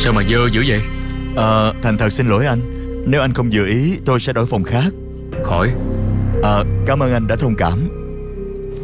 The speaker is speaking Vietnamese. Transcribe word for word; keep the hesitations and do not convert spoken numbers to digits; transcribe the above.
Sao mà dơ dữ vậy? Ờ, thành thật xin lỗi anh. Nếu anh không vừa ý tôi sẽ đổi phòng khác. Khỏi. Ờ, cảm ơn anh đã thông cảm.